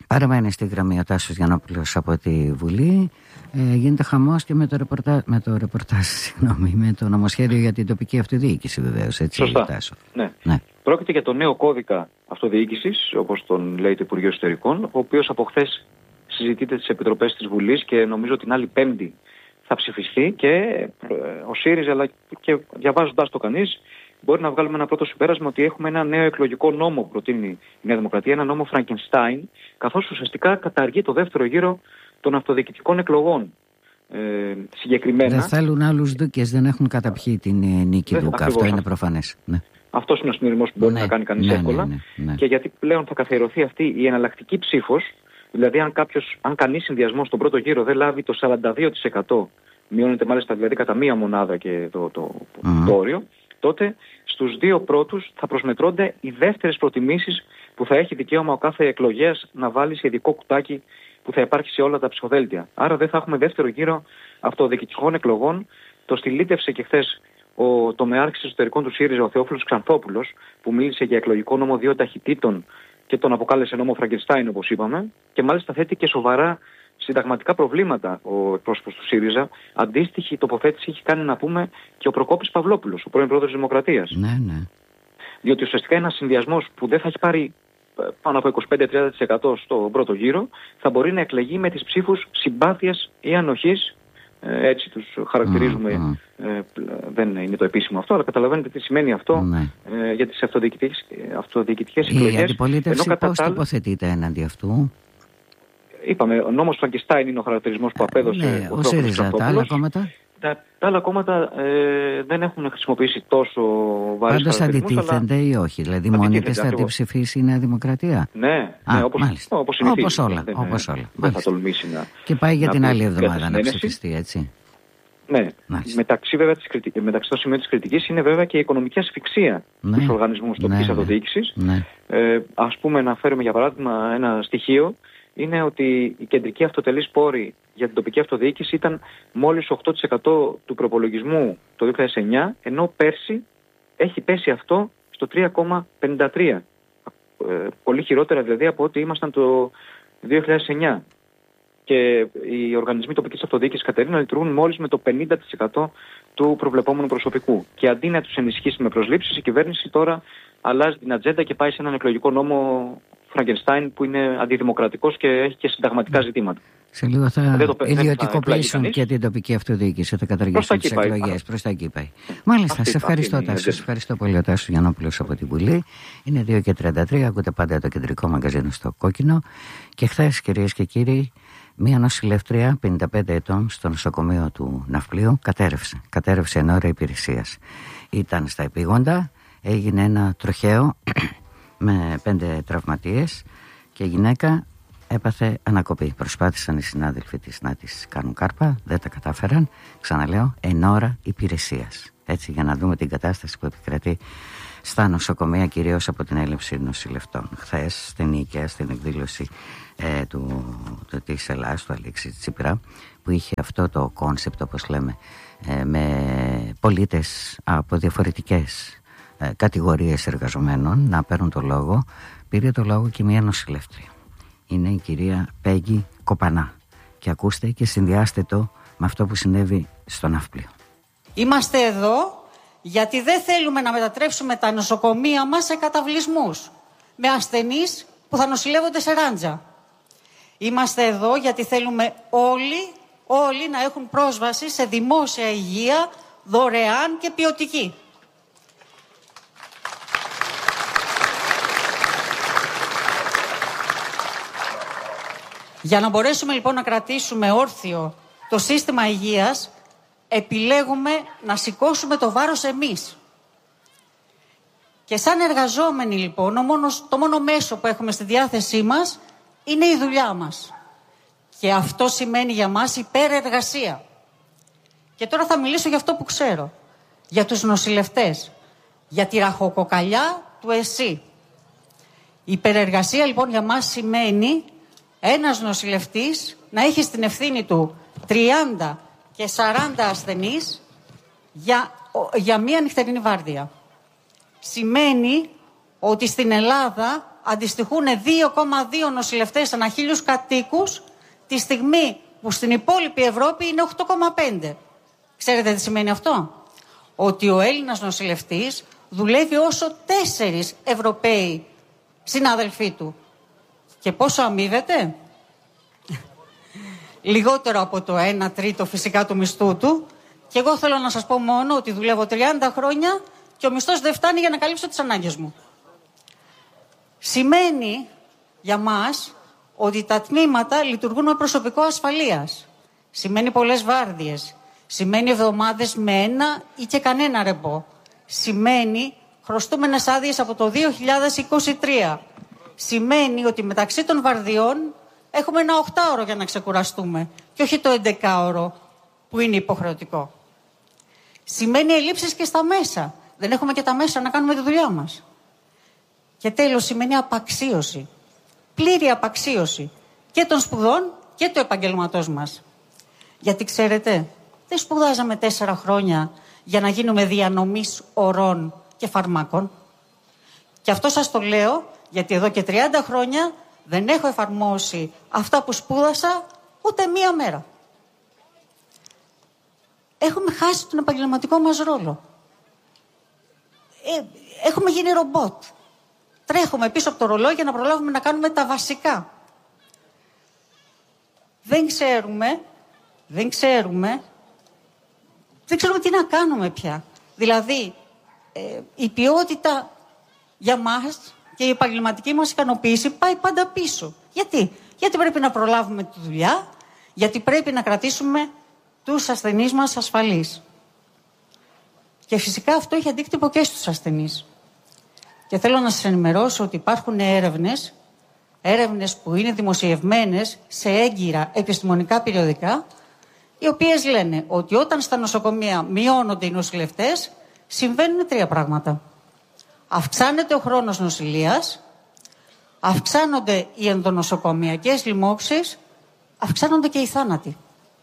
Παραμένει στη γραμμή ο Τάσος Γιαννόπουλος από τη Βουλή. Γίνεται χαμός και με το νομοσχέδιο για την τοπική αυτοδιοίκηση, βεβαίως. Έτσι, σωστά. Τάσο. Ναι. Πρόκειται για το νέο κώδικα αυτοδιοίκησης, όπως τον λέει το Υπουργείο Εσωτερικών, ο οποίος από χθες συζητείται στις επιτροπές της Βουλής και νομίζω την άλλη Πέμπτη θα ψηφιστεί, και ο ΣΥΡΙΖΑ, αλλά και διαβάζοντας το κανείς, μπορεί να βγάλουμε ένα πρώτο συμπέρασμα ότι έχουμε ένα νέο εκλογικό νόμο που προτείνει η Νέα Δημοκρατία, ένα νόμο Φραγκενστάιν, καθώς ουσιαστικά καταργεί το δεύτερο γύρο των αυτοδιοικητικών εκλογών. Συγκεκριμένα. Δεν θέλουν άλλους δούκες, δεν έχουν καταπιεί την νίκη Δούκα. Αυτό είναι προφανές. Ναι. Αυτός είναι ο συνειρμός που μπορεί να κάνει κανείς εύκολα. Ναι. Και γιατί πλέον θα καθιερωθεί αυτή η εναλλακτική ψήφος, δηλαδή αν κανείς συνδυασμός στον πρώτο γύρο δεν λάβει το 42%, μειώνεται μάλιστα δηλαδή κατά μία μονάδα και το όριο, τότε στους δύο πρώτους θα προσμετρώνται οι δεύτερες προτιμήσεις που θα έχει δικαίωμα ο κάθε εκλογέας να βάλει σε ειδικό κουτάκι που θα υπάρχει σε όλα τα ψηφοδέλτια. Άρα δεν θα έχουμε δεύτερο γύρο αυτοδιοικητικών εκλογών. Το στυλίτευσε και χθες ο τομεάρχης εσωτερικών του ΣΥΡΙΖΑ, ο Θεόφιλος Ξανθόπουλος, που μίλησε για εκλογικό νόμο 2 ταχυτήτων και τον αποκάλεσε νόμο Φραγκενστάιν, όπως είπαμε, και μάλιστα θέτει και σοβαρά συνταγματικά προβλήματα ο εκπρόσωπος του ΣΥΡΙΖΑ. Αντίστοιχη τοποθέτηση έχει κάνει, να πούμε, και ο Προκόπης Παυλόπουλος, ο πρώην πρόεδρος της Δημοκρατίας. Ναι. Διότι ουσιαστικά ένας συνδυασμός που δεν θα έχει πάρει πάνω από 25-30% στο πρώτο γύρο θα μπορεί να εκλεγεί με τις ψήφους συμπάθειας ή ανοχής. Έτσι τους χαρακτηρίζουμε. Δεν είναι το επίσημο αυτό, αλλά καταλαβαίνετε τι σημαίνει αυτό για τις αυτοδιοικητικές εκλογές. Η αντιπολίτευση πώς τοποθετείται έναντι αυτού? Είπαμε, ο νόμος Φραγκενστάιν είναι ο χαρακτηρισμός που απέδωσε ο ΣΥΡΙΖΑ. Τα άλλα κόμματα? Τα άλλα κόμματα δεν έχουν χρησιμοποιήσει τόσο βαρύς χαρακτηρισμούς. Πάντως αντιτίθενται ή όχι? Δηλαδή μόνη της θα αντιψηφίσει η Νέα Δημοκρατία? Ναι, όπως όλα. Δεν θα τολμήσει να... Και πάει για την άλλη εβδομάδα να ψηφιστεί, έτσι. Ναι. Μεταξύ των σημείων της κριτικής είναι βέβαια και η οικονομική ασφυξία στους οργανισμούς τοπικής αυτοδιοίκησης. Ας πούμε, να φέρουμε για παράδειγμα ένα στοιχείο. Είναι ότι οι κεντρικοί αυτοτελείς πόροι για την τοπική αυτοδιοίκηση ήταν μόλις 8% του προπολογισμού το 2009, ενώ πέρσι έχει πέσει αυτό στο 3,53%. Πολύ χειρότερα δηλαδή από ό,τι ήμασταν το 2009. Και οι οργανισμοί τοπικής αυτοδιοίκησης, Κατερίνα, λειτουργούν μόλις με το 50% του προβλεπόμενου προσωπικού. Και αντί να τους ενισχύσει με προσλήψεις, η κυβέρνηση τώρα αλλάζει την ατζέντα και πάει σε έναν εκλογικό νόμο Φραγκενστάιν που είναι αντιδημοκρατικός και έχει και συνταγματικά ζητήματα. Σε λίγο θα ιδιωτικοποιήσουν και την τοπική αυτοδιοίκηση, θα καταργήσουν τις εκλογές. Προς τα εκεί πάει. Μάλιστα, σε ευχαριστώ Τάσο. Σας ευχαριστώ πολύ ο Τάσος Γιαννόπουλος από την Βουλή. Είναι 2:33, ακούτε πάντα το κεντρικό μαγκαζίνο στο Κόκκινο. Και χθες, κυρίες και κύριοι, μία νοσηλεύτρια 55 ετών στο νοσοκομείο του Ναυπλίου κατέρευσε εν ώρα υπηρεσίας. Ήταν στα επίγοντα, έγινε ένα τροχαίο με 5 τραυματίες και η γυναίκα έπαθε ανακοπή. Προσπάθησαν οι συνάδελφοι της να της κάνουν κάρπα, δεν τα κατάφεραν. Ξαναλέω, εν ώρα υπηρεσίας. Έτσι, για να δούμε την κατάσταση που επικρατεί στα νοσοκομεία, κυρίως από την έλλειψη νοσηλευτών. Χθες στην Νίκαια, στην εκδήλωση της Ελλάδας, του Αλέξη Τσίπρα, που είχε αυτό το κόνσεπτ, όπως λέμε, με πολίτες από διαφορετικές κατηγορίες εργαζομένων να παίρνουν το λόγο, πήρε το λόγο και μια νοσηλεύτρια. Είναι η κυρία Πέγγι Κοπανά. Και ακούστε και συνδυάστε το με αυτό που συνέβη στο Ναύπλιο. Είμαστε εδώ γιατί δεν θέλουμε να μετατρέψουμε τα νοσοκομεία μας σε καταβλισμούς με ασθενείς που θα νοσηλεύονται σε ράντζα. Είμαστε εδώ γιατί θέλουμε όλοι να έχουν πρόσβαση σε δημόσια υγεία δωρεάν και ποιοτική. Για να μπορέσουμε λοιπόν να κρατήσουμε όρθιο το σύστημα υγείας, επιλέγουμε να σηκώσουμε το βάρος εμείς. Και σαν εργαζόμενοι λοιπόν, το μόνο μέσο που έχουμε στη διάθεσή μας είναι η δουλειά μας. Και αυτό σημαίνει για μας υπερεργασία. Και τώρα θα μιλήσω για αυτό που ξέρω. Για τους νοσηλευτές. Για τη ραχοκοκαλιά του ΕΣΥ. Η υπερεργασία λοιπόν για μας σημαίνει ένας νοσηλευτής να έχει στην ευθύνη του 30 και 40 ασθενείς για μία νυχτερινή βάρδια. Σημαίνει ότι στην Ελλάδα αντιστοιχούν 2,2 νοσηλευτές ανά 1.000 κατοίκους, τη στιγμή που στην υπόλοιπη Ευρώπη είναι 8,5. Ξέρετε τι σημαίνει αυτό? Ότι ο Έλληνας νοσηλευτής δουλεύει όσο 4 Ευρωπαίοι συνάδελφοί του. Και πόσο αμείβεται? Λιγότερο από το 1/3 φυσικά του μισθού του. Και εγώ θέλω να σας πω μόνο ότι δουλεύω 30 χρόνια και ο μισθός δεν φτάνει για να καλύψω τις ανάγκες μου. Σημαίνει για μας ότι τα τμήματα λειτουργούν με προσωπικό ασφαλείας. Σημαίνει πολλές βάρδιες. Σημαίνει εβδομάδες με 1 ή και κανένα ρεπό. Σημαίνει χρωστούμενες άδειες από το 2023. Σημαίνει ότι μεταξύ των βαρδιών έχουμε ένα 8ωρο για να ξεκουραστούμε και όχι το 11ωρο που είναι υποχρεωτικό. Σημαίνει ελλείψεις και στα μέσα. Δεν έχουμε και τα μέσα να κάνουμε τη δουλειά μας. Και τέλος, σημαίνει απαξίωση. Πλήρη απαξίωση και των σπουδών και του επαγγελματός μας. Γιατί ξέρετε, δεν σπουδάζαμε 4 χρόνια για να γίνουμε διανομής ορών και φαρμάκων. Και αυτό σας το λέω γιατί εδώ και 30 χρόνια δεν έχω εφαρμόσει αυτά που σπούδασα ούτε μία μέρα. Έχουμε χάσει τον επαγγελματικό μας ρόλο. Έχουμε γίνει ρομπότ. Τρέχουμε πίσω από το ρολόι για να προλάβουμε να κάνουμε τα βασικά. Δεν ξέρουμε τι να κάνουμε πια. Δηλαδή, η ποιότητα για μας και η επαγγελματική μας ικανοποίηση πάει πάντα πίσω. Γιατί πρέπει να προλάβουμε τη δουλειά, γιατί πρέπει να κρατήσουμε τους ασθενείς μας ασφαλείς. Και φυσικά αυτό έχει αντίκτυπο και στους ασθενείς. Και θέλω να σας ενημερώσω ότι υπάρχουν έρευνες που είναι δημοσιευμένες σε έγκυρα επιστημονικά περιοδικά, οι οποίες λένε ότι όταν στα νοσοκομεία μειώνονται οι νοσηλευτές, συμβαίνουν 3 πράγματα. Αυξάνεται ο χρόνος νοσηλείας, αυξάνονται οι ενδονοσοκομιακές λοιμώξεις, αυξάνονται και οι θάνατοι.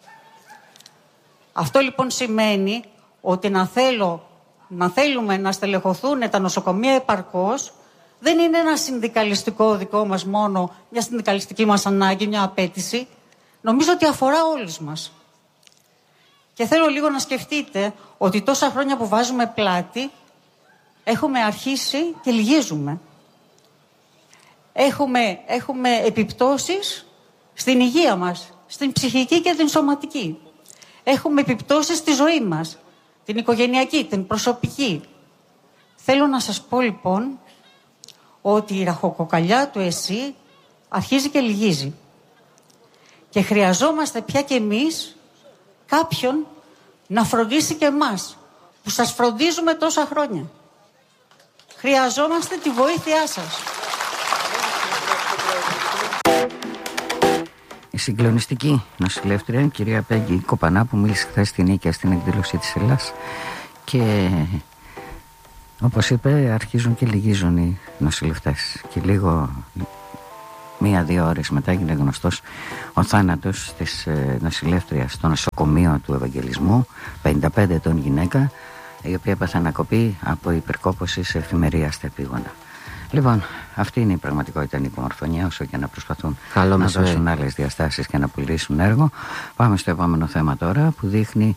Αυτό λοιπόν σημαίνει ότι να θέλουμε να στελεχωθούν τα νοσοκομεία επαρκώς δεν είναι ένα συνδικαλιστικό δικό μας μόνο, μια συνδικαλιστική μας ανάγκη, μια απέτηση. Νομίζω ότι αφορά όλους μας. Και θέλω λίγο να σκεφτείτε ότι τόσα χρόνια που βάζουμε πλάτη έχουμε αρχίσει και λυγίζουμε. Έχουμε επιπτώσεις στην υγεία μας, στην ψυχική και την σωματική. Έχουμε επιπτώσεις στη ζωή μας, την οικογενειακή, την προσωπική. Θέλω να σας πω λοιπόν ότι η ραχοκοκαλιά του ΕΣΥ αρχίζει και λυγίζει. Και χρειαζόμαστε πια και εμείς κάποιον να φροντίσει και εμάς, που σας φροντίζουμε τόσα χρόνια. Χρειαζόμαστε τη βοήθειά σας. Η συγκλονιστική νοσηλεύτρια, κυρία Πέγγι Κοπανά, που μίλησε χθες στην Νίκαια στην εκδήλωση της Ελλάς, και όπως είπε, αρχίζουν και λυγίζουν οι νοσηλευτές. Και λίγο, 1-2 ώρες μετά, έγινε γνωστός ο θάνατος της νοσηλεύτριας στο νοσοκομείο του Ευαγγελισμού, 55 ετών γυναίκα, η οποία έπαθε ανακοπή από υπερκόπωση σε εφημερία στα επίγοντα. Λοιπόν, αυτή είναι η πραγματικότητα, η υπομορφωνία, όσο και να προσπαθούν να δώσουν άλλες διαστάσεις και να πουλήσουν έργο. Πάμε στο επόμενο θέμα τώρα, που δείχνει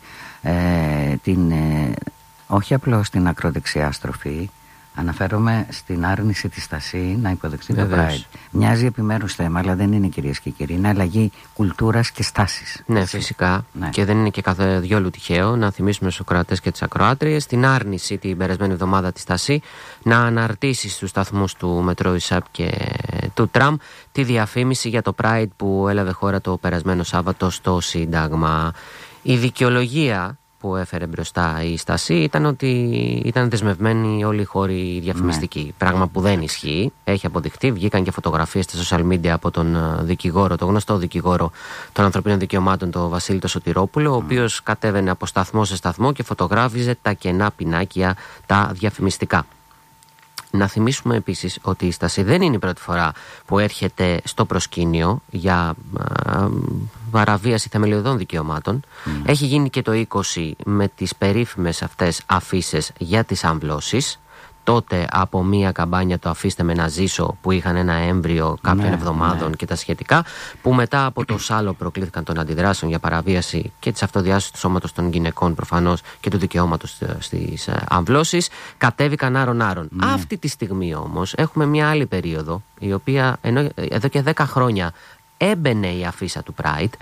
όχι απλώς την ακροδεξιά στροφή. Αναφέρομαι στην άρνηση της Στασί να υποδεχτεί το Pride. Μοιάζει επιμέρους θέμα, αλλά δεν είναι, κυρίες και κύριοι. Είναι αλλαγή κουλτούρας και στάσης. Ναι, φυσικά. Ναι. Και δεν είναι και καθόλου τυχαίο να θυμίσουμε στους ακροατές και τις ακροάτριες την άρνηση την περασμένη εβδομάδα της Στασί να αναρτήσει στους σταθμούς του Μετρό ΙΣΑΠ και του Τραμ τη διαφήμιση για το Pride που έλαβε χώρα το περασμένο Σάββατο στο Σύνταγμα. Η δικαιολογία που έφερε μπροστά η Στασί ήταν ότι ήταν δεσμευμένοι όλοι οι χώροι διαφημιστικοί. Ναι. Πράγμα που δεν ισχύει. Έχει αποδειχτεί. Βγήκαν και φωτογραφίες στα social media από τον δικηγόρο, τον γνωστό δικηγόρο των ανθρωπίνων δικαιωμάτων, τον Βασίλη το Σωτηρόπουλο, ο οποίος κατέβαινε από σταθμό σε σταθμό και φωτογράφιζε τα κενά πινάκια, τα διαφημιστικά. Να θυμίσουμε επίσης ότι η Στασί δεν είναι η πρώτη φορά που έρχεται στο προσκήνιο για παραβίαση θεμελιωδών δικαιωμάτων. Έχει γίνει και το 20 με τις περίφημες αυτές αφίσες για τις αμβλώσεις. τότε από μία καμπάνια το «Αφήστε με να ζήσω» που είχαν ένα έμβριο κάποιων εβδομάδων και τα σχετικά, που μετά από το σάλο προκλήθηκαν των αντιδράσεων για παραβίαση και της αυτοδιάσωσης του σώματος των γυναικών προφανώς και του δικαιώματος στις αμβλώσεις, κατέβηκαν άρον-άρον. Αυτή τη στιγμή όμως έχουμε μία άλλη περίοδο, η οποία εδώ και 10 χρόνια έμπαινε η αφίσα του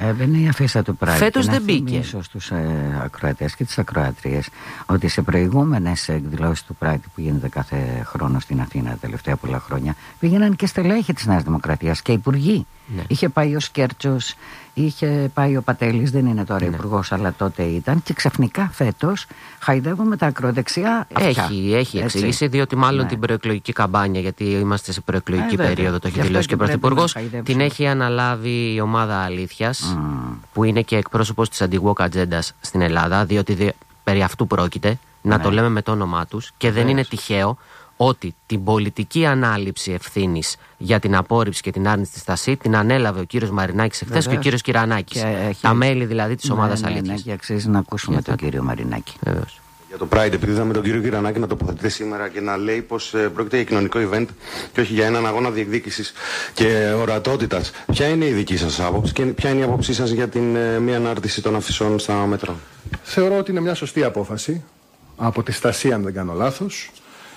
Pride. Φέτος δεν μπήκε. Να θυμίσω στους ακροατές και τις ακροάτριες ότι σε προηγούμενες εκδηλώσεις του Pride που γίνεται κάθε χρόνο στην Αθήνα τα τελευταία πολλά χρόνια, πήγαιναν και στελέχη της Νέας Δημοκρατίας και υπουργοί. Ναι. Είχε πάει ο Σκέρτσος, είχε πάει ο Πατέλης, δεν είναι τώρα υπουργός, αλλά τότε ήταν. Και ξαφνικά φέτος χαϊδεύουμε τα ακροδεξιά αυτιά. Έχει εξήγηση, διότι μάλλον την προεκλογική καμπάνια, γιατί είμαστε σε προεκλογική περίοδο, το έχει δηλώσει και ο Πρωθυπουργός, την έχει αναλάβει η ομάδα Αλήθειας, που είναι και εκπρόσωπος της anti-woke ατζέντας στην Ελλάδα, διότι περί αυτού πρόκειται, να το λέμε με το όνομά τους, και δεν είναι τυχαίο ότι την πολιτική ανάληψη ευθύνης για την απόρριψη και την άρνηση της στασί την ανέλαβε ο κύριος Μαρινάκης εχθές και ο κύριος Κυρανάκης. Τα μέλη δηλαδή της ομάδας Αλήθειας. Και αξίζει να ακούσουμε τον κύριο Μαρινάκη. Βεβαίως. Για το Pride, επειδή είδαμε τον κύριο Κυρανάκη να τοποθετείται σήμερα και να λέει πως πρόκειται για κοινωνικό event και όχι για έναν αγώνα διεκδίκησης και ορατότητας, ποια είναι η δική σας άποψη και ποια είναι η άποψή σας για την μη ανάρτηση των αφισών στα μέτρα? Θεωρώ ότι είναι μια σωστή απόφαση από τη Στασί, αν δεν κάνω λάθος.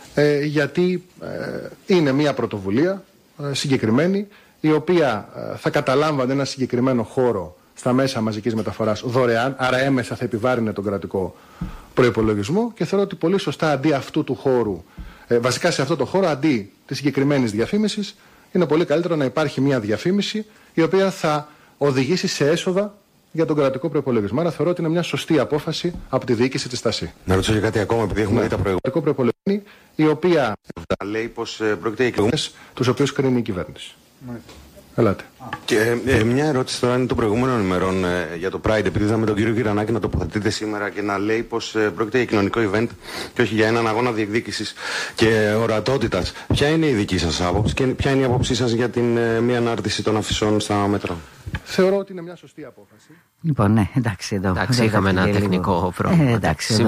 Γιατί είναι μια πρωτοβουλία συγκεκριμένη, η οποία θα καταλάμβανε ένα συγκεκριμένο χώρο στα μέσα μαζικής μεταφοράς δωρεάν, άρα έμεσα θα επιβάρυνε τον κρατικό προϋπολογισμό, και θεωρώ ότι πολύ σωστά αντί αυτού του χώρου, βασικά σε αυτό το χώρο, αντί της συγκεκριμένης διαφήμισης, είναι πολύ καλύτερο να υπάρχει μια διαφήμιση η οποία θα οδηγήσει σε έσοδα για τον κρατικό προϋπολογισμό. Άρα θεωρώ ότι είναι μια σωστή απόφαση από τη διοίκηση της Στασί. Να ρωτήσω και κάτι ακόμα, επειδή έχουμε δει τα προηγούμενα. Η οποία λέει πως πρόκειται για εκλογές, τους οποίους κρίνει η κυβέρνηση. Ελάτε. Και μια ερώτηση τώρα είναι των προηγούμενων ημερών για το Pride, επειδή είδαμε τον κύριο Κυρανάκη να τοποθετείται σήμερα και να λέει πως πρόκειται για κοινωνικό event και όχι για έναν αγώνα διεκδίκησης και ορατότητας. Ποια είναι η δική σας άποψη και ποια είναι η άποψή σας για την μη ανάρτηση των αφισών στα μέτρα? Θεωρώ ότι είναι μια σωστή απόφαση. Λοιπόν, ναι, εντάξει, εδώ. Εντάξει, είχαμε ένα τεχνικό πρόβλημα. Εντάξει,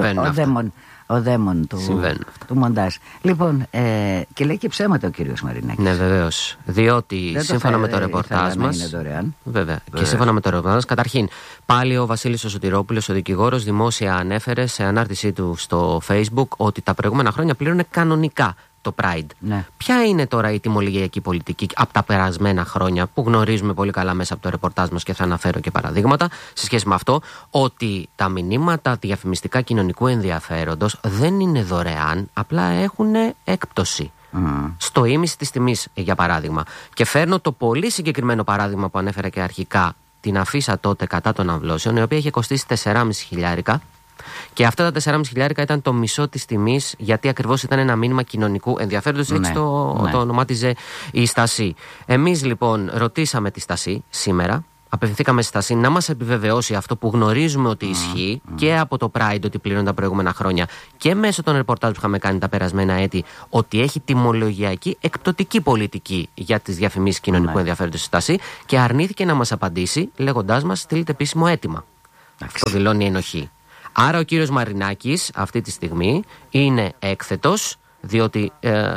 ο δαίμον του μοντάζ. Λοιπόν, και λέει και ψέματα ο κύριος Μαρινάκης. Ναι, βεβαίως. Διότι σύμφωνα με το ρεπορτάζ μας. Βέβαια. Και σύμφωνα με το ρεπορτάζ μας, καταρχήν, πάλι ο Βασίλης ο Σωτηρόπουλος, ο δικηγόρος, δημόσια ανέφερε σε ανάρτησή του στο Facebook ότι τα προηγούμενα χρόνια πλήρωνε κανονικά το Pride. Ναι. Ποια είναι τώρα η τιμολογιακή πολιτική από τα περασμένα χρόνια που γνωρίζουμε πολύ καλά μέσα από το ρεπορτάζ μας, και θα αναφέρω και παραδείγματα σε σχέση με αυτό, ότι τα μηνύματα διαφημιστικά κοινωνικού ενδιαφέροντος δεν είναι δωρεάν, απλά έχουν έκπτωση. Στο ίμιση της τιμής, για παράδειγμα. Και φέρνω το πολύ συγκεκριμένο παράδειγμα που ανέφερα και αρχικά, την αφίσα τότε κατά των αμβλώσεων, η οποία είχε κοστίσει 4,5 χιλιάρικα. Και αυτά τα 4,5 χιλιάρικα ήταν το μισό της τιμής, γιατί ακριβώς ήταν ένα μήνυμα κοινωνικού ενδιαφέροντος, έτσι το ονομάτιζε η Στασί. Εμείς λοιπόν ρωτήσαμε τη Στασί σήμερα, απευθυνθήκαμε στη Στασί να μας επιβεβαιώσει αυτό που γνωρίζουμε ότι ισχύει και από το Pride, ότι πληρώνουν τα προηγούμενα χρόνια, και μέσω των ρεπορτάζ που είχαμε κάνει τα περασμένα έτη, ότι έχει τιμολογιακή εκπτωτική πολιτική για τις διαφημίσεις κοινωνικού ενδιαφέροντος στη Στασί, και αρνήθηκε να μας απαντήσει λέγοντάς μας στείλτε επίσημο αίτημα. Αυτό δηλώνει ενοχή. Άρα ο κύριος Μαρινάκης αυτή τη στιγμή είναι έκθετος, διότι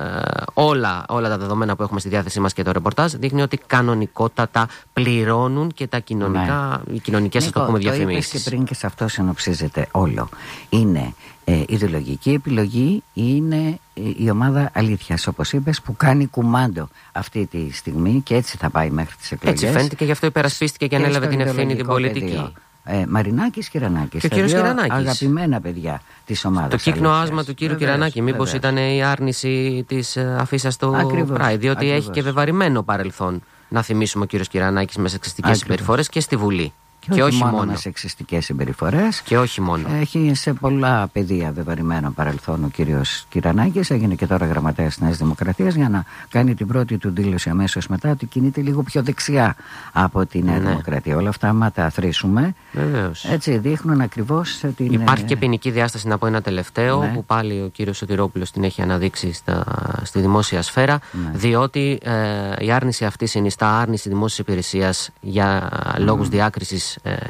όλα τα δεδομένα που έχουμε στη διάθεσή μας και το ρεπορτάζ δείχνει ότι κανονικότατα πληρώνουν και τα κοινωνικά, οι κοινωνικές, ας το πούμε, διαφημίσεις. Το είπες και πριν, και σε αυτό συνοψίζεται όλο. Είναι ιδεολογική επιλογή, είναι η ομάδα Αλήθειας, όπως είπες, που κάνει κουμάντο αυτή τη στιγμή, και έτσι θα πάει μέχρι τις εκλογές. Έτσι φαίνεται, και γι' αυτό υπερασπίστηκε και ανέλαβε την ευθύνη την πολιτική. Μαρινάκης, Κυρανάκης. Και ο κύριος Κυρανάκης. Αγαπημένα παιδιά της ομάδας. Το κύκνο άσμα του κύριου Κυρανάκη. Μήπως ήταν η άρνηση της αφίσας του Pride, διότι έχει και βεβαρημένο παρελθόν. Να θυμίσουμε ο κύριος Κυρανάκης με σεξιστικές συμπεριφορές και στη Βουλή. Και όχι μόνο με σεξιστικές συμπεριφορές. Και όχι μόνο. Έχει σε πολλά πεδία βεβαρημένο παρελθόν ο κύριος Κυρανάκης. Έγινε και τώρα γραμματέας της Νέας Δημοκρατίας, για να κάνει την πρώτη του δήλωση αμέσως μετά ότι κινείται λίγο πιο δεξιά από τη Νέα Δημοκρατία. Όλα αυτά, άμα τα αθροίσουμε, έτσι δείχνουν ακριβώς την. Υπάρχει και ποινική διάσταση, να πω ένα τελευταίο, που πάλι ο κύριος Σωτηρόπουλος την έχει αναδείξει στη δημόσια σφαίρα, διότι η άρνηση αυτή συνιστά άρνηση δημόσιας υπηρεσίας για λόγους διάκρισης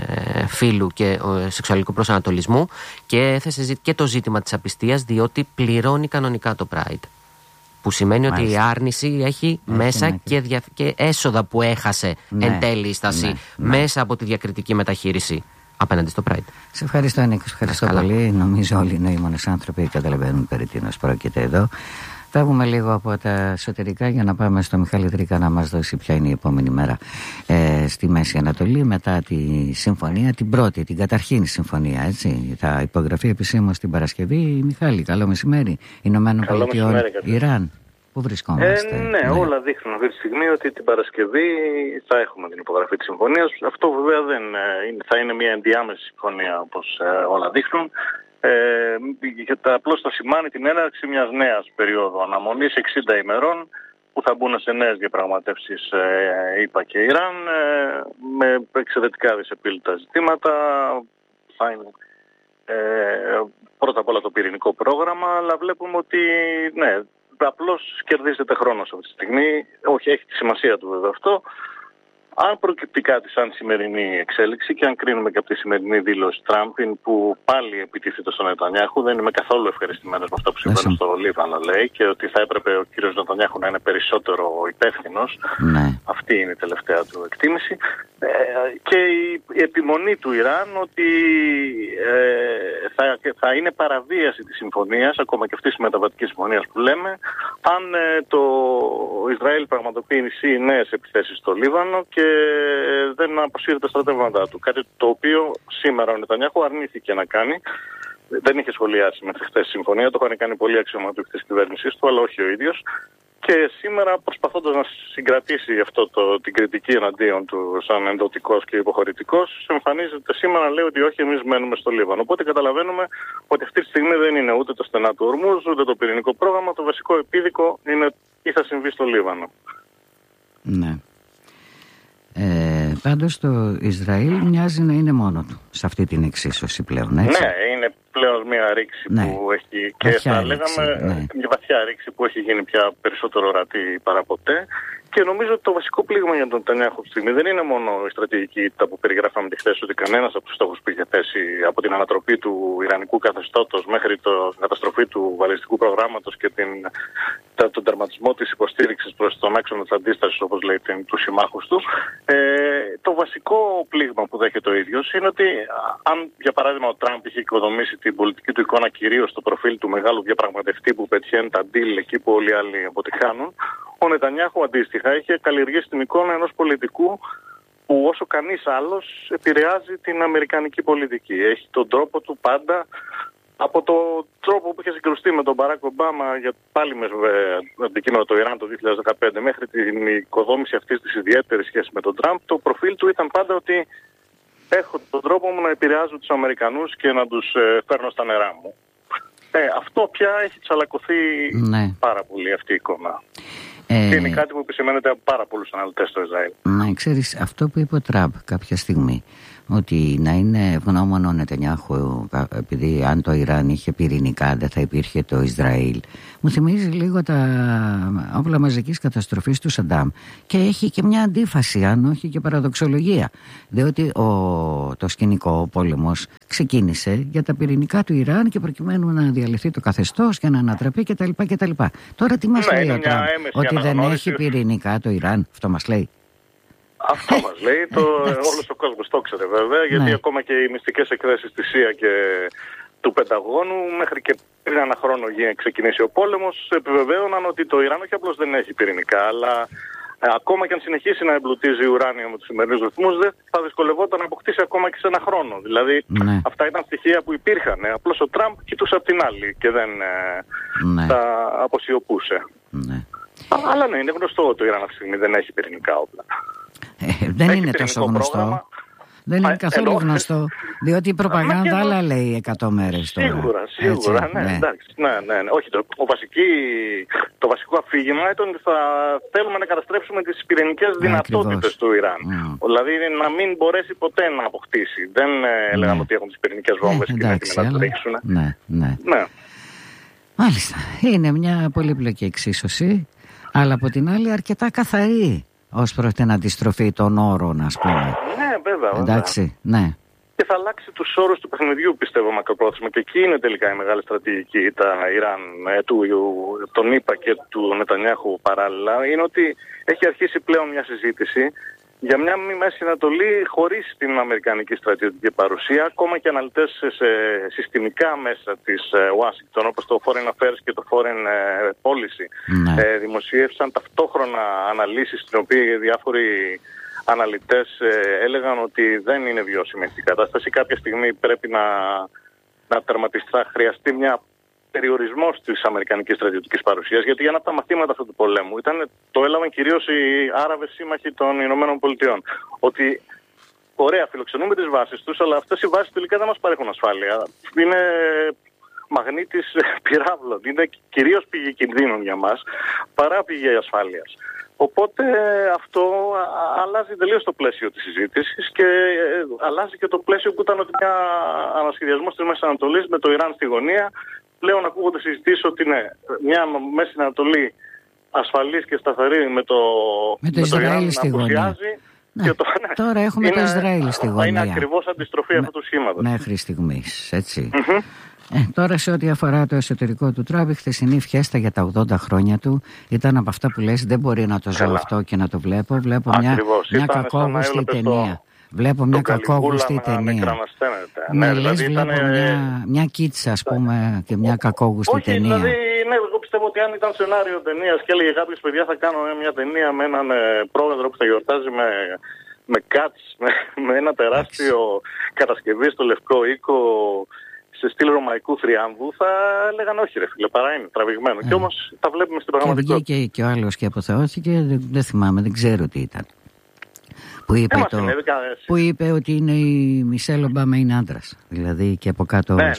φύλου και σεξουαλικού προσανατολισμού, και έθεσε και το ζήτημα της απιστίας, διότι πληρώνει κανονικά το Pride. Που σημαίνει ότι η άρνηση έχει μέσα και έσοδα που έχασε εν τέλει η στάση μέσα από τη διακριτική μεταχείριση απέναντι στο Pride. Σε ευχαριστώ, Νίκο. Ευχαριστώ πολύ. Νομίζω όλοι οι νοήμονες άνθρωποι καταλαβαίνουν περί τίνος πρόκειται εδώ. Φεύγουμε λίγο από τα εσωτερικά για να πάμε στο Μιχάλη Τρίκα να μας δώσει ποια είναι η επόμενη μέρα στη Μέση Ανατολή μετά τη συμφωνία, την πρώτη, την καταρχήν συμφωνία, έτσι. Θα υπογραφεί επισήμως την Παρασκευή. Μιχάλη, καλό μεσημέρι. Ηνωμένων Πολιτειών, Ιράν. Πού βρισκόμαστε? Ναι, όλα δείχνουν αυτή τη στιγμή ότι την Παρασκευή θα έχουμε την υπογραφή της συμφωνίας. Αυτό βέβαια δεν θα είναι μια ενδιάμεση συμφωνία, όπως όλα δείχνουν. Απλώς θα σημάνει την έναρξη μιας νέας περίοδου αναμονής 60 ημερών που θα μπουν σε νέες διαπραγματεύσεις ΗΠΑ και Ιράν με εξαιρετικά δυσεπίλητα ζητήματα. Θα είναι πρώτα απ' όλα το πυρηνικό πρόγραμμα, αλλά βλέπουμε ότι ναι, απλώς κερδίζεται χρόνος αυτή τη στιγμή. Όχι, έχει τη σημασία του βέβαια αυτό. Αν προκυπτεί κάτι σαν σημερινή εξέλιξη και αν κρίνουμε και από τη σημερινή δήλωση Τραμπ, που πάλι επιτίθεται στον Νετανιάχου, δεν είμαι καθόλου ευχαριστημένος με αυτά που συμβαίνουν στο Λίβανο, λέει, και ότι θα έπρεπε ο κύριος Νετανιάχου να είναι περισσότερο υπεύθυνος. Ναι. Αυτή είναι η τελευταία του εκτίμηση. Και η επιμονή του Ιράν ότι θα είναι παραβίαση της συμφωνίας, ακόμα και αυτής της μεταβατικής συμφωνίας που λέμε, αν το Ισραήλ πραγματοποιήσει νέες επιθέσεις στο Λίβανο και δεν αποσύρει τα στρατεύματά του. Κάτι το οποίο σήμερα ο Νετανιάχου αρνήθηκε να κάνει. Δεν είχε σχολιάσει μέχρι χθες τη συμφωνία, το είχαν κάνει πολλοί αξιωματούχοι της κυβέρνησής του, αλλά όχι ο ίδιος. Και σήμερα, προσπαθώντας να συγκρατήσει την κριτική εναντίον του σαν ενδοτικός και υποχωρητικός, εμφανίζεται σήμερα να λέει ότι όχι, εμείς μένουμε στο Λίβανο. Οπότε καταλαβαίνουμε ότι αυτή τη στιγμή δεν είναι ούτε το στενά του Ορμούζ, ούτε το πυρηνικό πρόγραμμα. Το βασικό επίδικο είναι τι θα συμβεί στο Λίβανο. Ναι. Πάντως το Ισραήλ μοιάζει να είναι μόνο του σε αυτή την εξίσωση πλέον, έτσι. Ναι, είναι πλέον μια ρήξη που έχει, και θα λέγαμε μια βαθιά ρήξη που έχει γίνει πια περισσότερο ορατή παρά ποτέ. Και νομίζω ότι το βασικό πλήγμα για τον Νετανιάχου αυτή τη στιγμή δεν είναι μόνο η στρατηγική ήττα που περιγράφαμε τη χθες, ότι κανένας από τους στόχους που είχε θέσει από την ανατροπή του ιρανικού καθεστώτος μέχρι την καταστροφή του βαλιστικού προγράμματος και τον τερματισμό της υποστήριξης προς τον άξονα της αντίστασης, όπως λέει, τους συμμάχους του. Το βασικό πλήγμα που δέχεται ο ίδιος είναι ότι αν, για παράδειγμα, ο Τραμπ είχε οικοδομήσει την πολιτική του εικόνα κυρίως στο προφίλ του μεγάλου διαπραγματευτή που πετυχαίνει τα deal εκεί που όλοι οι άλλοι αποτυχάνουν, ο Νετανιάχου αντίστοιχα είχε καλλιεργήσει την εικόνα ενός πολιτικού που όσο κανείς άλλος επηρεάζει την αμερικανική πολιτική. Έχει τον τρόπο του πάντα, από τον τρόπο που είχε συγκρουστεί με τον Μπαράκ Ομπάμα, πάλι με αντικείμενο το Ιράν το 2015, μέχρι την οικοδόμηση αυτής της ιδιαίτερης σχέσης με τον Τραμπ, το προφίλ του ήταν πάντα ότι έχω τον τρόπο μου να επηρεάζω τους Αμερικανούς και να τους φέρνω στα νερά μου. Αυτό πια έχει τσαλακωθεί πάρα πολύ αυτή η εικόνα. Και είναι κάτι που επισημαίνεται από πάρα πολλούς αναλυτές στο Ισραήλ. Να ξέρεις, αυτό που είπε ο Τραμπ κάποια στιγμή, ότι να είναι ευγνώμων ο Νετανιάχου επειδή αν το Ιράν είχε πυρηνικά δεν θα υπήρχε το Ισραήλ, μου θυμίζει λίγο τα όπλα μαζικής καταστροφής του Σαντάμ, και έχει και μια αντίφαση, αν όχι και παραδοξολογία, διότι το σκηνικό πόλεμος ξεκίνησε για τα πυρηνικά του Ιράν και προκειμένου να διαλυθεί το καθεστώς και να ανατραπεί κτλ. Τώρα τι μας λέει ο Τραμπ, ότι δεν έχει πυρηνικά το Ιράν? Αυτό μας λέει. Αυτό μας λέει, όλος ο κόσμος το ξέρε βέβαια, γιατί ακόμα και οι μυστικές εκθέσεις της ΣΥΑ και του Πενταγώνου μέχρι και πριν ένα χρόνο ξεκινήσει ο πόλεμος επιβεβαίωναν ότι το Ιράν όχι απλώς δεν έχει πυρηνικά, αλλά ακόμα και αν συνεχίσει να εμπλουτίζει ουράνιο με τους σημερινούς ρυθμούς, δεν θα δυσκολευόταν να αποκτήσει ακόμα και σε ένα χρόνο. Δηλαδή αυτά ήταν στοιχεία που υπήρχαν, απλώς ο Τραμπ κοιτούσε απ' την άλλη και δεν τα αποσιωπούσε. Αλλά ναι, είναι γνωστό ότι το Ιράν αυτή τη στιγμή δεν έχει πυρηνικά όπλα. Δεν είναι τόσο γνωστό. Πρόγραμμα. Δεν είναι καθόλου γνωστό. Διότι η προπαγάνδα άλλα λέει 100 μέρες τώρα. Σίγουρα, ναι, εντάξει. Ναι. Όχι, το βασικό αφήγημα ήταν ότι θα θέλουμε να καταστρέψουμε τις πυρηνικές δυνατότητες του Ιράν. Δηλαδή να μην μπορέσει ποτέ να αποκτήσει. Δεν έλεγαν ότι έχουν τις πυρηνικές βόμβες και είναι έτοιμοι να τις ρίξουν. Ναι. Μάλιστα. Είναι μια πολύπλοκη εξίσωση, αλλά από την άλλη αρκετά καθαρή ως προς την αντιστροφή των όρων, ας πούμε. Ναι, βέβαια. Εντάξει, ναι. και θα αλλάξει τους όρους του παιχνιδιού, πιστεύω, μακροπρόθεσμα. Και εκεί είναι τελικά η μεγάλη στρατηγική τα Ιράν, τον ΗΠΑ και του Νετανιάχου παράλληλα. Είναι ότι έχει αρχίσει πλέον μια συζήτηση για μια Μέση Ανατολή χωρίς την αμερικανική στρατιωτική παρουσία. Ακόμα και αναλυτές σε συστημικά μέσα της Ουάσιγκτον, όπως το Foreign Affairs και το Foreign Policy, δημοσίευσαν ταυτόχρονα αναλύσεις, στην οποία οι διάφοροι αναλυτές έλεγαν ότι δεν είναι βιώσιμη αυτή η κατάσταση. Κάποια στιγμή πρέπει να τερματιστεί, θα χρειαστεί μια περιορισμός της αμερικανικής στρατιωτικής παρουσίας, γιατί ένα από τα μαθήματα αυτού του πολέμου το έλαβαν κυρίως οι Άραβες σύμμαχοι των Ηνωμένων Πολιτειών. Ότι ωραία, φιλοξενούμε τις βάσεις τους, αλλά αυτές οι βάσεις τελικά δεν μας παρέχουν ασφάλεια. Είναι μαγνήτης πυράβλων. Είναι κυρίως πηγή κινδύνων για μας, παρά πηγή ασφάλειας. Οπότε αυτό αλλάζει τελείως το πλαίσιο της συζήτησης και αλλάζει και το πλαίσιο που ήταν ότι μια ανασχεδιασμός της Μέσης Ανατολής με το Ιράν στη γωνία. Πλέον ακούγονται συζητήσεις ότι είναι μια Μέση Ανατολή ασφαλής και σταθερή με το Ισραήλ στη γωνία. Τώρα έχουμε το Ισραήλ στη γωνία. Είναι ακριβώς αντιστροφή αυτού του σχήματος. Μέχρι στιγμής, έτσι. Τώρα σε ό,τι αφορά το εσωτερικό του Τραμπ, η χθεσινή φιέστα για τα 80 χρόνια του ήταν από αυτά που λες, δεν μπορεί να το ζω αυτό και να το βλέπω. Βλέπω μια κακόγουστη ταινία. Βλέπω μια κακόγουστη ταινία. Λες, βλέπω μια κίτσα, ας πούμε, και μια κακόγουστη ταινία. Δηλαδή, εγώ πιστεύω ότι αν ήταν σενάριο ταινίας και έλεγε κάποιος, παιδιά, θα κάνω μια ταινία με έναν πρόεδρο που θα γιορτάζει με κάτς, με ένα τεράστιο κατασκευή στο Λευκό Οίκο, σε στυλ ρωμαϊκού θριάμβου, θα έλεγαν όχι ρε φίλε, παρά είναι τραβηγμένο. Και όμως τα βλέπουμε στην πραγματικότητα. Και βγήκε και ο άλλος και αποθεώθηκε, δεν θυμάμαι, δεν ξέρω τι ήταν. Που είπε ότι είναι η Μισελ Ομπάμα είναι άντρας. Δηλαδή και από κάτω. Ναι,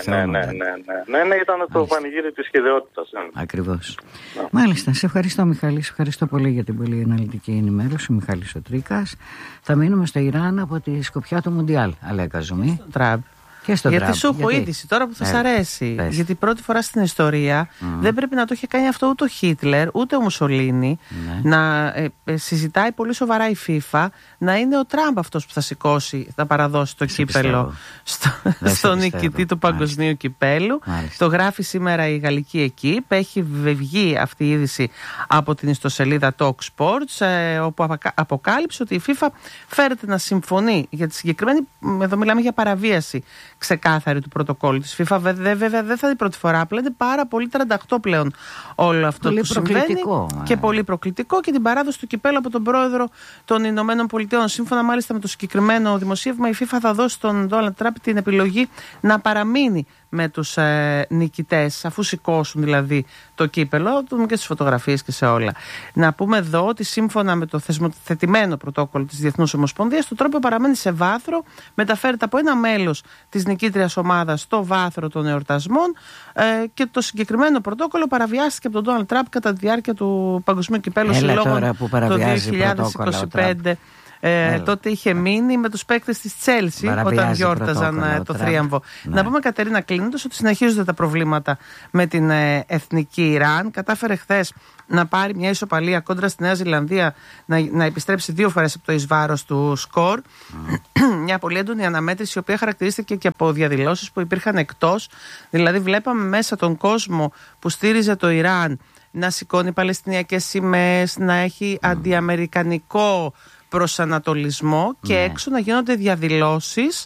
ήταν το πανηγύρι της χυδαιότητας. Ακριβώς. Μάλιστα, σε ευχαριστώ Μιχάλη, σε ευχαριστώ πολύ για την πολύ αναλυτική ενημέρωση. Μιχάλης ο Τρίκας. Θα μείνουμε στο Ιράν από τη σκοπιά του Μουντιάλ. Αλέκα Ζουμί. Τραμπ. Γιατί σου έχω είδηση τώρα που θα σ' αρέσει. Γιατί πρώτη φορά στην ιστορία δεν πρέπει να το είχε κάνει αυτό ούτε ο Χίτλερ ούτε ο Μουσολίνι. Να συζητάει πολύ σοβαρά η FIFA, να είναι ο Τραμπ αυτός που θα σηκώσει, θα παραδώσει το κύπελο στον νικητή του παγκοσμίου κυπέλου. Το γράφει σήμερα η Γαλλική Εκίπ. Έχει βγει αυτή η είδηση από την ιστοσελίδα Talk Sports, όπου αποκάλυψε ότι η FIFA φέρεται να συμφωνεί για τη συγκεκριμένη, εδώ μιλάμε για παραβίαση ξεκάθαρη του πρωτοκόλλου της FIFA. Βέβαια δεν θα είναι η πρώτη φορά, απλά είναι πάρα πολύ 38 πλέον όλο αυτό πολύ που συμβαίνει και πολύ προκλητικό, και την παράδοση του κυπέλου από τον πρόεδρο των Ηνωμένων Πολιτειών. Σύμφωνα μάλιστα με το συγκεκριμένο δημοσίευμα, η FIFA θα δώσει στον Ντόναλντ Τραμπ την επιλογή να παραμείνει με τους νικητές, αφού σηκώσουν δηλαδή το κύπελο, δούμε και στις φωτογραφίες και σε όλα. Να πούμε εδώ ότι σύμφωνα με το θεσμοθετημένο πρωτόκολλο της Διεθνούς Ομοσπονδίας, το τρόπο παραμένει σε βάθρο, μεταφέρεται από ένα μέλος της νικήτριας ομάδας στο βάθρο των εορτασμών, και το συγκεκριμένο πρωτόκολλο παραβιάστηκε από τον Ντόναλντ Τραμπ κατά τη διάρκεια του Παγκοσμίου Κυπέλου Συλλόγων το 2025. Τότε είχε μείνει με τους παίκτες της Τσέλσι όταν γιόρταζαν το θρίαμβο. Να πούμε, Κατερίνα, κλείνοντας, ότι συνεχίζονται τα προβλήματα με την εθνική Ιράν. Κατάφερε χθες να πάρει μια ισοπαλία κόντρα στη Νέα Ζηλανδία, να επιστρέψει 2 φορές από το εις βάρος του σκορ. Μια πολύ έντονη αναμέτρηση, η οποία χαρακτηρίστηκε και από διαδηλώσεις που υπήρχαν εκτός. Δηλαδή βλέπαμε μέσα τον κόσμο που στήριζε το Ιράν να σηκώνει παλαιστινιακές σημαίες, να έχει αντιαμερικανικό προσανατολισμό και έξω να γίνονται διαδηλώσεις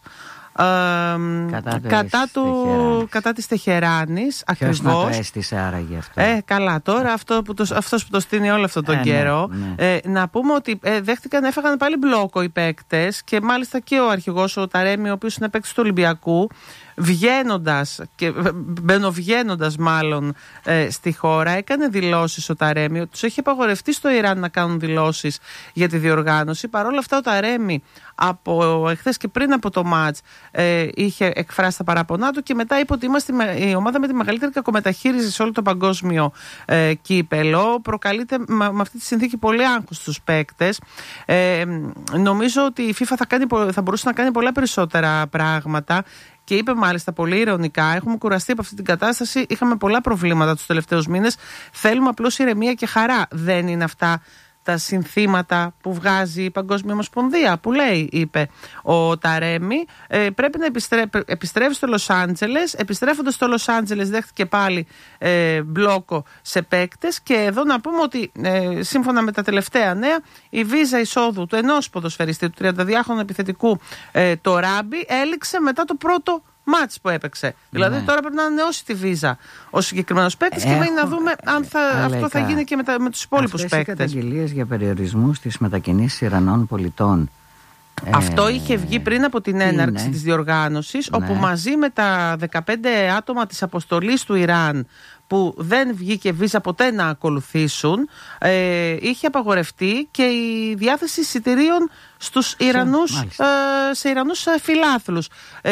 κατά της Τεχεράνης. Ποιος να το έστησε άραγε αυτό? Καλά, τώρα αυτός που το στείνει όλο αυτόν τον καιρό. Να πούμε ότι έφαγαν πάλι μπλόκο οι παίκτες, και μάλιστα και ο αρχηγός ο Ταρέμι, ο οποίος είναι παίκτης του Ολυμπιακού, μπαινοβγαίνοντας μάλλον στη χώρα, έκανε δηλώσεις ο Ταρέμι. Τους έχει απαγορευτεί στο Ιράν να κάνουν δηλώσεις για τη διοργάνωση. Παρ' όλα αυτά ο Ταρέμι από εχθές και πριν από το μάτς είχε εκφράσει τα παραπονά του, και μετά είπε ότι είμαστε η ομάδα με τη μεγαλύτερη κακομεταχείριση σε όλο το παγκόσμιο κύπελο. Προκαλείται με αυτή τη συνθήκη πολύ άγχος στους παίκτες. Νομίζω ότι η FIFA θα μπορούσε να κάνει πολλά περισσότερα πράγματα. Και είπε μάλιστα πολύ ειρωνικά: έχουμε κουραστεί από αυτή την κατάσταση. Είχαμε πολλά προβλήματα τους τελευταίους μήνες. Θέλουμε απλώς ηρεμία και χαρά. Δεν είναι αυτά τα συνθήματα που βγάζει η Παγκόσμια Ομοσπονδία, που λέει, είπε ο Ταρέμι, πρέπει να επιστρέψει στο Λος Άντζελες. Επιστρέφοντας στο Λος Άντζελες δέχτηκε πάλι μπλόκο σε παίκτες, και εδώ να πούμε ότι σύμφωνα με τα τελευταία νέα, η βίζα εισόδου του ενός ποδοσφαιριστή, του 32χρονου επιθετικού, το Ράμπι, έληξε μετά το πρώτο μάτς που έπαιξε. Δηλαδή τώρα πρέπει να ανανεώσει τη βίζα ο συγκεκριμένος παίκτης, και μένει να δούμε αν αυτό θα γίνει και με τους υπόλοιπους παίκτες. Αυτές οι καταγγελίες για περιορισμούς στις μετακινήσεις Ιρανών πολιτών, αυτό είχε βγει πριν από την έναρξη της διοργάνωσης, όπου μαζί με τα 15 άτομα της αποστολής του Ιράν που δεν βγήκε βίζα ποτέ να ακολουθήσουν, είχε απαγορευτεί και η διάθεση εισιτηρίων στους Ιρανούς, σε Ιρανούς φιλάθλους.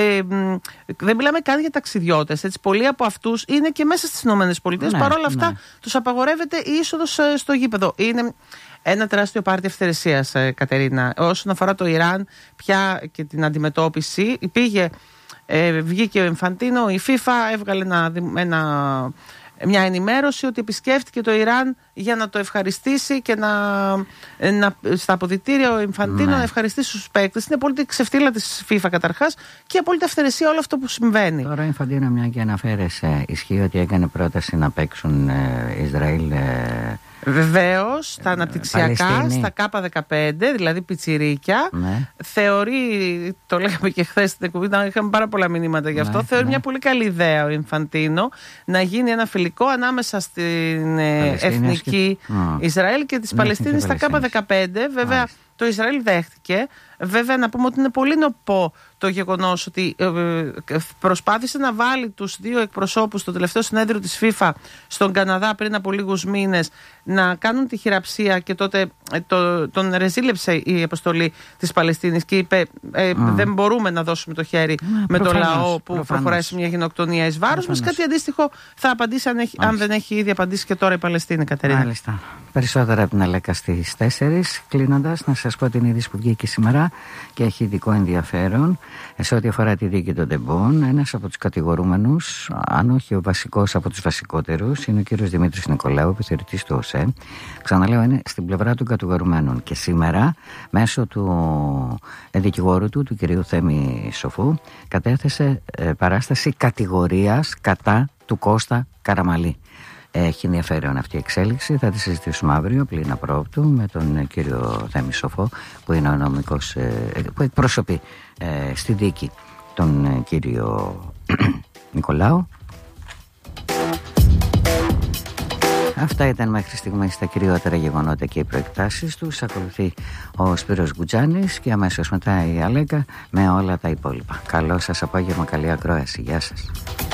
Δεν μιλάμε καν για ταξιδιώτες. Έτσι, πολλοί από αυτούς είναι και μέσα στις ΗΠΑ. Παρ' όλα αυτά τους απαγορεύεται η είσοδος στο γήπεδο. Είναι ένα τεράστιο πάρτι ευθερεσίας, Κατερίνα. Όσον αφορά το Ιράν πια και την αντιμετώπιση, βγήκε ο Ινφαντίνο, η FIFA έβγαλε μια ενημέρωση ότι επισκέφτηκε το Ιράν για να το ευχαριστήσει και στα αποδυτήρια ο Ινφαντίνο να ευχαριστήσει τους παίκτες. Είναι απόλυτη ξεφτύλα της FIFA καταρχάς, και απόλυτη αυθαιρεσία όλο αυτό που συμβαίνει. Τώρα ο Ινφαντίνο, μια και αναφέρεσαι, ισχύει ότι έκανε πρόταση να παίξουν Ισραήλ. Βεβαίως, τα αναπτυξιακά, στα K15, δηλαδή πιτσιρίκια, θεωρεί, το λέγαμε και χθες στην εκπομπή, είχαμε πάρα πολλά μηνύματα γι' αυτό, θεωρεί μια πολύ καλή ιδέα ο Ινφαντίνο να γίνει ένα φιλικό ανάμεσα στην εθνική Ισραήλ και της Παλαιστίνης στα K15. Βέβαια, το Ισραήλ δέχτηκε. Βέβαια, να πούμε ότι είναι πολύ νοπό το γεγονός ότι προσπάθησε να βάλει τους δύο εκπροσώπους στο τελευταίο συνέδριο της FIFA στον Καναδά πριν από λίγους μήνες να κάνουν τη χειραψία, και τότε τον ρεζίλεψε η αποστολή της Παλαιστίνης και είπε δεν μπορούμε να δώσουμε το χέρι με το λαό που προχωράει σε μια γενοκτονία εις βάρος μας. Κάτι αντίστοιχο θα απαντήσει αν δεν έχει ήδη απαντήσει και τώρα η Παλαιστίνη, Κατερίνα. Μάλιστα. Περισσότερα από την Αλέκα στις 4. Κλείνοντας, να σας πω την είδηση που βγήκε σήμερα και έχει ειδικό ενδιαφέρον σε ό,τι αφορά τη δίκη των τεμπών. Ένας από τους κατηγορούμενους, αν όχι ο βασικός από τους βασικότερους, είναι ο κύριος Δημήτρης Νικολάου, επιθεωρητής του ΟΣΕ. Ξαναλέω, είναι στην πλευρά των κατηγορουμένων. Και σήμερα, μέσω του δικηγόρου του κυρίου Θέμη Σοφού, κατέθεσε παράσταση κατηγορίας κατά του Κώστα Καραμαλή. Έχει ενδιαφέρον αυτή η εξέλιξη, θα τη συζητήσουμε αύριο πλην απρόπτου με τον κύριο Θέμη Σοφό, που είναι ο νομικός που εκπροσωπεί στη δίκη τον κύριο Νικολάου. Αυτά ήταν μέχρι στιγμής τα κυριότερα γεγονότα και οι προεκτάσεις τους. Ακολουθεί ο Σπύρος Γκουτζάνης και αμέσως μετά η Αλέκα με όλα τα υπόλοιπα. Καλό σας απόγευμα, καλή ακρόαση. Γεια σας.